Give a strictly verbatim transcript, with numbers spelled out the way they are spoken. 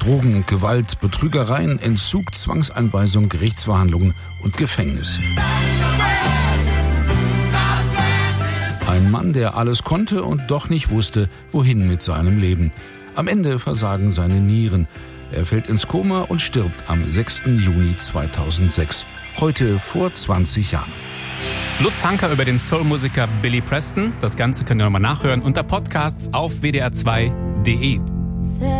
Drogen, Gewalt, Betrügereien, Entzug, Zwangseinweisung, Gerichtsverhandlungen und Gefängnis. Ein Mann, der alles konnte und doch nicht wusste, wohin mit seinem Leben. Am Ende versagen seine Nieren. Er fällt ins Koma und stirbt am sechsten Juni zweitausendsechs. Heute vor zwanzig Jahren. Lutz Hanker über den Soul-Musiker Billy Preston. Das Ganze könnt ihr nochmal nachhören unter Podcasts auf w d r zwei punkt d e.